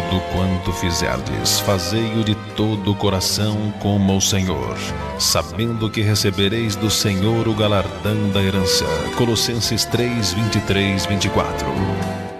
tudo quanto fizerdes, fazei-o de todo o coração como ao Senhor, sabendo que recebereis do Senhor o galardão da herança. Colossenses 3, 23, 24.